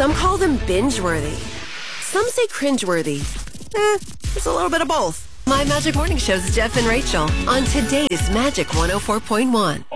Some call them binge-worthy. Some say cringe-worthy. It's a little bit of both. My Magic Morning Show's Jeff and Rachel on today's Magic 104.1.